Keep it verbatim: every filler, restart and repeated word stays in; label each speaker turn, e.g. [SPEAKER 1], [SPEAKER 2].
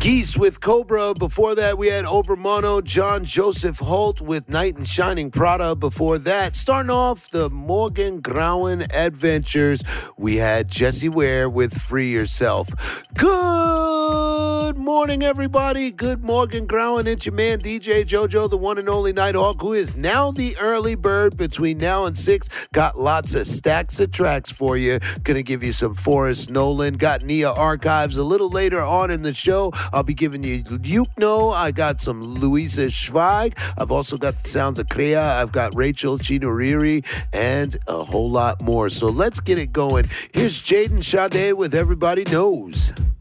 [SPEAKER 1] Geese with Cobra. Before that, we had Overmono, John Joseph Holt with Knight in Shining Prada. Before that, starting off the Morgan Grauen Adventures, we had Jesse Ware with Free Yourself. Good morning, everybody. Good Morgan Grauen. It's your man, D J JoJo, the one and only Nighthawk, who is now the early bird between now and six. Got lots of stacks of tracks for you. Gonna give you some Forrest Nolan. Got Nia Archives a little later on in the show. I'll be giving you Yukno. I got some Louisa Schweig. I've also got the sounds of Crea. I've got Rachel Chinoriri and a whole lot more. So let's get it going. Here's Jaden Sade with Everybody Knows.